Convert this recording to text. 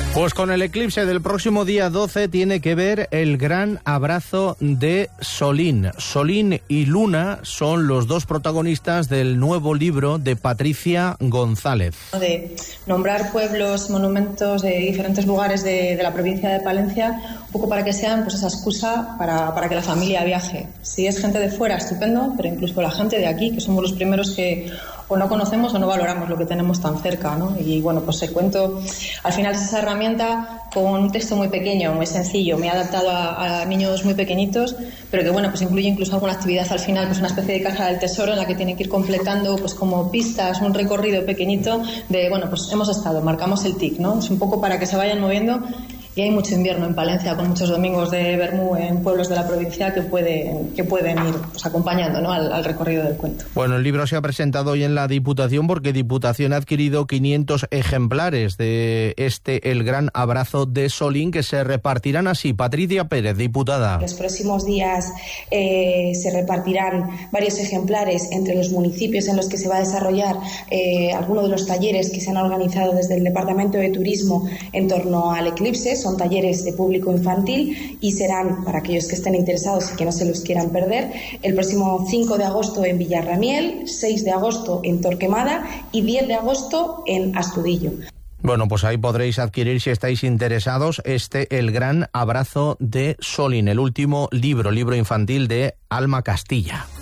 Pues con el eclipse del próximo día 12 tiene que ver el gran abrazo de Solín. Solín y Luna son los dos protagonistas del nuevo libro de Patricia González. De nombrar pueblos, monumentos de diferentes lugares de la provincia de Palencia, un poco para que sean pues esa excusa para que la familia viaje. Si es gente de fuera, estupendo, pero incluso la gente de aquí, que somos los primeros que o no conocemos o no valoramos lo que tenemos tan cerca, ¿no? Y bueno, pues el cuento al final es esa herramienta con un texto muy pequeño, muy sencillo, muy adaptado a niños muy pequeñitos, pero que bueno, pues incluye incluso alguna actividad al final, pues una especie de caja del tesoro en la que tienen que ir completando pues como pistas, un recorrido pequeñito de, bueno, pues hemos estado, marcamos el tic, ¿no? Es un poco para que se vayan moviendo. Y hay mucho invierno en Palencia, con muchos domingos de vermú en pueblos de la provincia que pueden ir pues, acompañando, ¿no? al recorrido del cuento. Bueno, el libro se ha presentado hoy en la Diputación porque Diputación ha adquirido 500 ejemplares de El gran abrazo de Solín, que se repartirán así. Patricia Pérez, diputada. Los próximos días se repartirán varios ejemplares entre los municipios en los que se va a desarrollar algunos de los talleres que se han organizado desde el Departamento de Turismo en torno al eclipse. Son talleres de público infantil y serán, para aquellos que estén interesados y que no se los quieran perder, el próximo 5 de agosto en Villarramiel, 6 de agosto en Torquemada y 10 de agosto en Astudillo. Bueno, pues ahí podréis adquirir, si estáis interesados, El gran abrazo de Solín, el último libro infantil de Alma Castilla.